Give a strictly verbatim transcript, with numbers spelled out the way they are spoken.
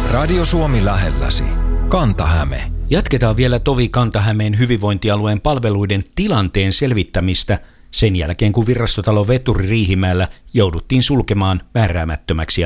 Radio Suomi lähelläsi. Kanta-Häme. Jatketaan vielä Tovi Kanta-Hämeen hyvinvointialueen palveluiden tilanteen selvittämistä sen jälkeen, kun virastotalo Veturi Riihimäellä jouduttiin sulkemaan määräämättömäksi